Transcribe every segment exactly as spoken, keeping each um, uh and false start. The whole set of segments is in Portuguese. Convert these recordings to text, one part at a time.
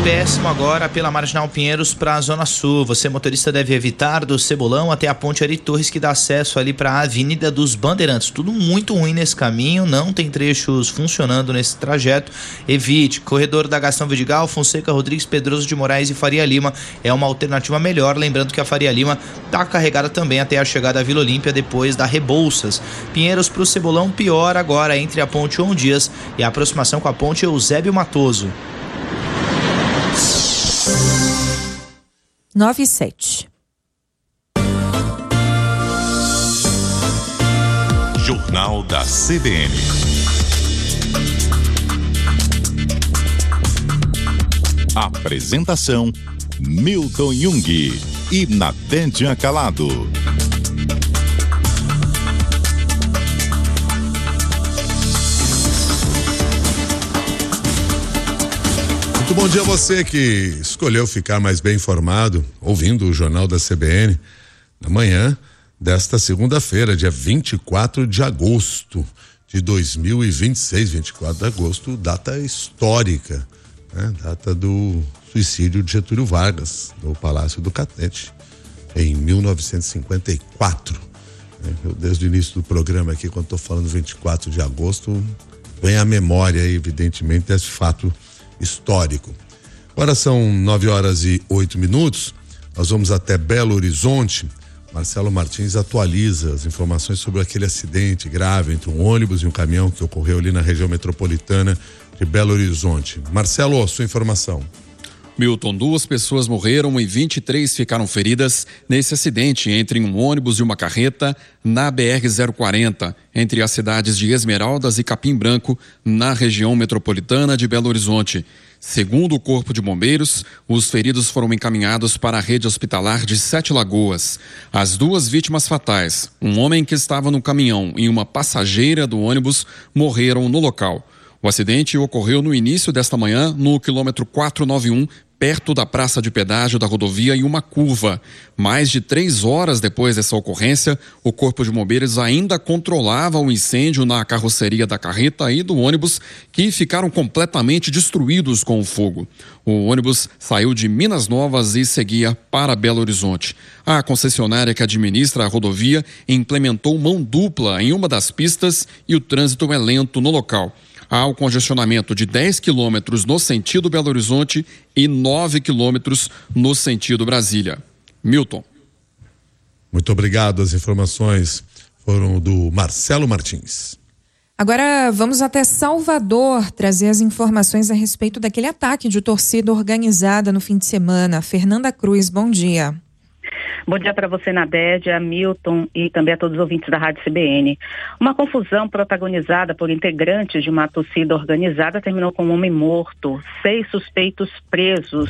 péssimo agora pela Marginal Pinheiros para a Zona Sul. Você, motorista, deve evitar do Cebolão até a Ponte Ari Torres, que dá acesso ali para a Avenida dos Bandeirantes. Tudo muito ruim nesse caminho, não tem trechos funcionando nesse trajeto. Evite. Corredor da Gastão Vidigal, Fonseca, Rodrigues, Pedroso de Moraes e Faria Lima é uma alternativa melhor. Lembrando que a Faria Lima está carregada também até a chegada à Vila Olímpia depois da Rebouças. Pinheiros para o Cebolão, pior agora entre a Ponte João Dias e a aproximação com a Ponte Eusébio Matoso. nove e sete. Jornal da C B N. Apresentação: Milton Jung e Natédia Calado. Muito bom dia a você que escolheu ficar mais bem informado, ouvindo o Jornal da C B N, na manhã desta segunda-feira, dia vinte e quatro de agosto de dois mil e vinte e seis, vinte e quatro de agosto, data histórica, né? Data do suicídio de Getúlio Vargas, no Palácio do Catete, em mil novecentos e cinquenta e quatro. Eu, desde o início do programa aqui, quando estou falando vinte e quatro de agosto, vem à memória, evidentemente, desse fato histórico. Agora são nove horas e oito minutos. Nós vamos até Belo Horizonte. Marcelo Martins atualiza as informações sobre aquele acidente grave entre um ônibus e um caminhão que ocorreu ali na região metropolitana de Belo Horizonte. Marcelo, sua informação. Milton, duas pessoas morreram e vinte e três ficaram feridas nesse acidente entre um ônibus e uma carreta na B R zero quarenta, entre as cidades de Esmeraldas e Capim Branco, na região metropolitana de Belo Horizonte. Segundo o Corpo de Bombeiros, os feridos foram encaminhados para a rede hospitalar de Sete Lagoas. As duas vítimas fatais, um homem que estava no caminhão e uma passageira do ônibus, morreram no local. O acidente ocorreu no início desta manhã, no quilômetro quatrocentos e noventa e um, perto da praça de pedágio da rodovia, em uma curva. Mais de três horas depois dessa ocorrência, o Corpo de Bombeiros ainda controlava o incêndio na carroceria da carreta e do ônibus, que ficaram completamente destruídos com o fogo. O ônibus saiu de Minas Novas e seguia para Belo Horizonte. A concessionária que administra a rodovia implementou mão dupla em uma das pistas e o trânsito é lento no local. Há o congestionamento de dez quilômetros no sentido Belo Horizonte e nove quilômetros no sentido Brasília. Milton. Muito obrigado. As informações foram do Marcelo Martins. Agora vamos até Salvador trazer as informações a respeito daquele ataque de torcida organizada no fim de semana. Fernanda Cruz, bom dia. Bom dia para você, Nadédia, Milton e também a todos os ouvintes da Rádio C B N. Uma confusão protagonizada por integrantes de uma torcida organizada terminou com um homem morto, seis suspeitos presos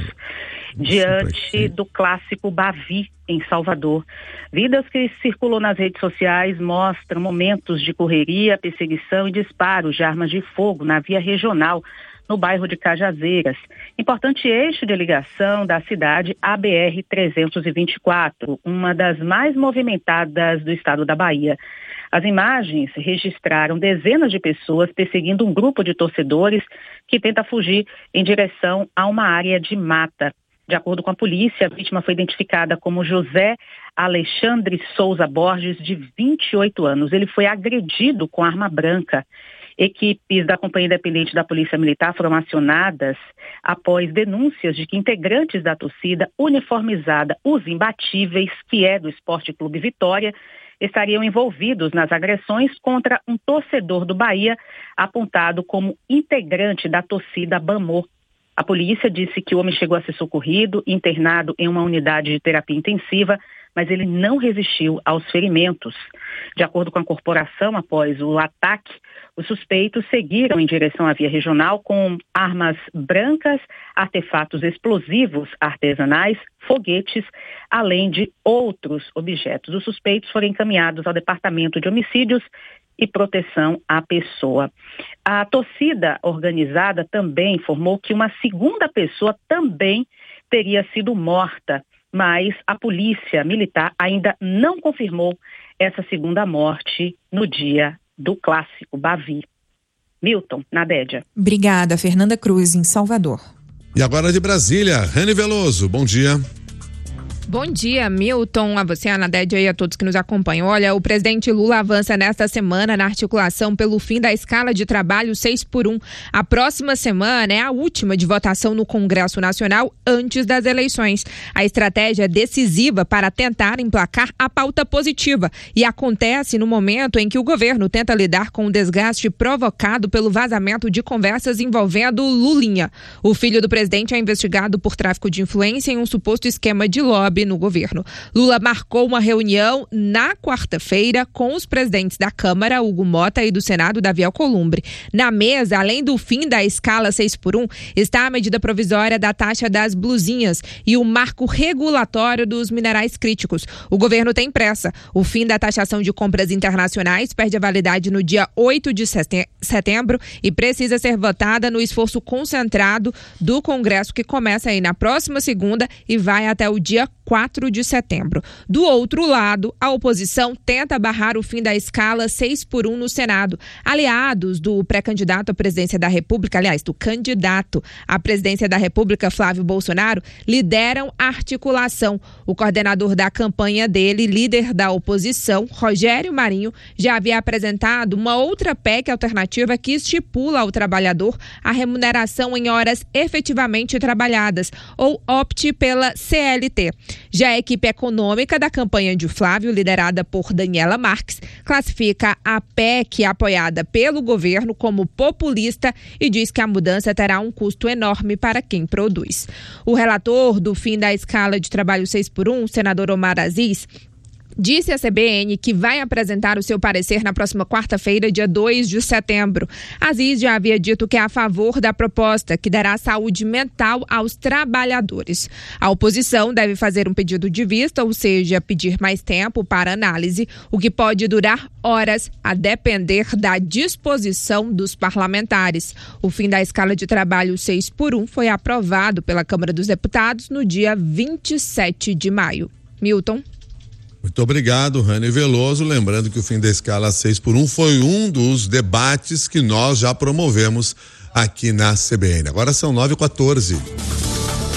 diante do clássico Bavi, em Salvador. Vídeos que circulam nas redes sociais mostram momentos de correria, perseguição e disparos de armas de fogo na via regional, no bairro de Cajazeiras, importante eixo de ligação da cidade à B R trezentos e vinte e quatro, uma das mais movimentadas do estado da Bahia. As imagens registraram dezenas de pessoas perseguindo um grupo de torcedores que tenta fugir em direção a uma área de mata. De acordo com a polícia, a vítima foi identificada como José Alexandre Souza Borges, de vinte e oito anos. Ele foi agredido com arma branca. Equipes da Companhia Independente da Polícia Militar foram acionadas após denúncias de que integrantes da torcida uniformizada Os Imbatíveis, que é do Esporte Clube Vitória, estariam envolvidos nas agressões contra um torcedor do Bahia, apontado como integrante da torcida Bamor. A polícia disse que o homem chegou a ser socorrido, internado em uma unidade de terapia intensiva, mas ele não resistiu aos ferimentos. De acordo com a corporação, após o ataque, os suspeitos seguiram em direção à via regional com armas brancas, artefatos explosivos artesanais, foguetes, além de outros objetos. Os suspeitos foram encaminhados ao Departamento de Homicídios e Proteção à Pessoa. A torcida organizada também informou que uma segunda pessoa também teria sido morta, mas a polícia militar ainda não confirmou essa segunda morte no dia do clássico Bavi. Milton, Nadédia. Obrigada, Fernanda Cruz, em Salvador. E agora de Brasília, Rani Veloso, bom dia. Bom dia, Milton, a você, a Nadede e a todos que nos acompanham. Olha, o presidente Lula avança nesta semana na articulação pelo fim da escala de trabalho seis por um. A próxima semana é a última de votação no Congresso Nacional antes das eleições. A estratégia é decisiva para tentar emplacar a pauta positiva e acontece no momento em que o governo tenta lidar com o desgaste provocado pelo vazamento de conversas envolvendo Lulinha. O filho do presidente é investigado por tráfico de influência em um suposto esquema de lobby no governo. Lula marcou uma reunião na quarta-feira com os presidentes da Câmara, Hugo Mota, e do Senado, Davi Alcolumbre. Na mesa, além do fim da escala seis por um, está a medida provisória da taxa das blusinhas e o marco regulatório dos minerais críticos. O governo tem pressa. O fim da taxação de compras internacionais perde a validade no dia oito de setembro e precisa ser votada no esforço concentrado do Congresso, que começa aí na próxima segunda e vai até o dia quatro de setembro. Do outro lado, a oposição tenta barrar o fim da escala seis por um no Senado. Aliados do pré-candidato à presidência da República, aliás, do candidato à presidência da República, Flávio Bolsonaro, lideram a articulação. O coordenador da campanha dele, líder da oposição, Rogério Marinho, já havia apresentado uma outra P E C alternativa que estipula ao trabalhador a remuneração em horas efetivamente trabalhadas, ou opte pela C L T. Já a equipe econômica da campanha de Flávio, liderada por Daniela Marques, classifica a P E C apoiada pelo governo como populista e diz que a mudança terá um custo enorme para quem produz. O relator do fim da escala de trabalho seis por um, o senador Omar Aziz, disse à C B N que vai apresentar o seu parecer na próxima quarta-feira, dia dois de setembro. Aziz já havia dito que é a favor da proposta, que dará saúde mental aos trabalhadores. A oposição deve fazer um pedido de vista, ou seja, pedir mais tempo para análise, o que pode durar horas, a depender da disposição dos parlamentares. O fim da escala de trabalho seis por um foi aprovado pela Câmara dos Deputados no dia vinte e sete de maio. Milton. Muito obrigado, Rani Veloso. Lembrando que o fim da escala seis por um foi um dos debates que nós já promovemos aqui na C B N. Agora são nove e quatorze.